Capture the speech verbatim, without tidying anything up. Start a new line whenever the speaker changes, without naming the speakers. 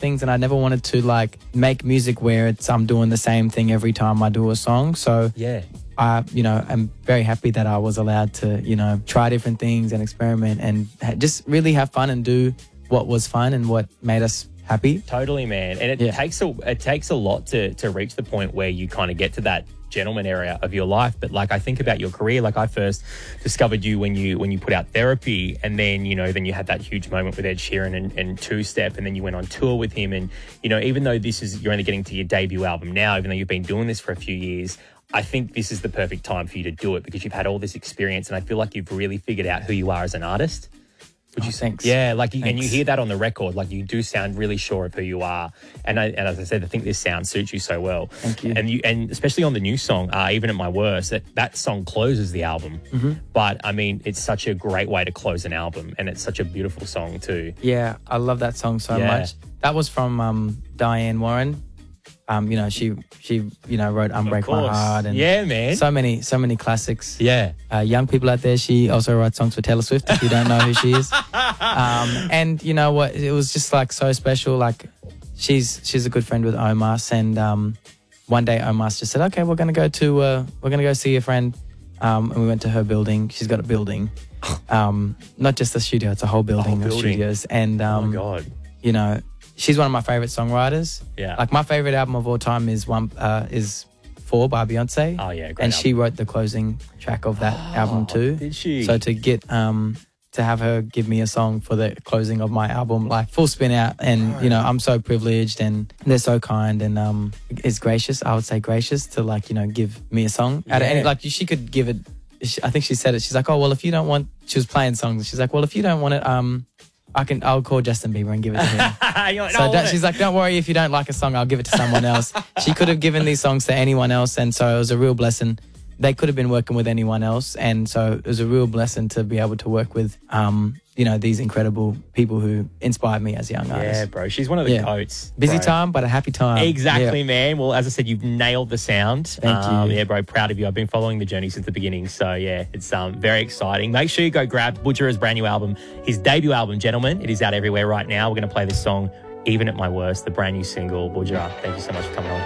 things, and I never wanted to like make music where it's I'm doing the same thing every time I do a song. So
yeah.
I, you know, I'm very happy that I was allowed to, you know, try different things and experiment and ha- just really have fun and do what was fun and what made us happy.
Totally, man. And it
Yeah.
takes a it takes a lot to to reach the point where you kind of get to that gentleman area of your life. But like I think about your career, like I first discovered you when you when you put out Therapy, and then you know then you had that huge moment with Ed Sheeran and, and Two Step, and then you went on tour with him. And you know even though this is you're only getting to your debut album now, even though you've been doing this for a few years, I think this is the perfect time for you to do it because you've had all this experience, and I feel like you've really figured out who you are as an artist. Would you
Oh, thanks.
Yeah, like you, and you
Thanks.
hear that on the record. Like you do sound really sure of who you are, and I, and as I said, I think this sound suits you so well.
Thank you.
And you, and especially on the new song, uh, Even at My Worst, that that song closes the album.
Mm-hmm.
But I mean, it's such a great way to close an album, and it's such a beautiful song too.
Yeah, I love that song so
Yeah.
much. That was from um, Diane Warren. Um, you know, she she you know wrote "Unbreak My
course.
Heart" and
Yeah, man.
so many so many classics.
Yeah.
Uh, young people out there, she also writes songs for Taylor Swift. If you don't know who she is, um, and you know what, it was just like so special. Like she's she's a good friend with Omas, and um, one day Omas just said, "Okay, we're gonna go to uh, we're gonna go see a friend," um, and we went to her building. She's got a building, um, not just a studio; it's a whole building,
whole
of
building.
studios, and um,
Oh my God.
you know, she's one of my favorite songwriters.
Yeah.
Like my favorite album of all time is one uh, is Four by Beyonce.
Oh, yeah, great
and she
album.
wrote the closing track of that album too.
did she?
So to get um to have her give me a song for the closing of my album, like full spin out, and you know, I'm so privileged and they're so kind and um is gracious. I would say gracious to like you know give me a song. Out of
Yeah.
any, like she could give it. She, I think she said it. She's like, oh well, if you don't want. She was playing songs. She's like, well, if you don't want it, um. I can. I'll call Justin Bieber and give it to him.
You're like,
So
"No, I
don't,
want
she's
it."
like, don't worry if you don't like a song, I'll give it to someone else. She could have given these songs to anyone else, and so it was a real blessing. They could have been working with anyone else, and so it was a real blessing to be able to work with, um, you know, these incredible people who inspired me as a young artist.
Yeah, bro. She's one of the
Yeah.
goats.
Busy
bro.
time, but a happy time.
Exactly,
Yeah.
man. Well, as I said, you've nailed the sound.
Thank
um,
you.
Yeah, bro. Proud of you. I've been following the journey since the beginning. So, yeah, it's um, very exciting. Make sure you go grab Butchera's brand new album, his debut album, Gentlemen. It is out everywhere right now. We're going to play this song, Even at My Worst, the brand new single. Butchera, thank you so much for coming on.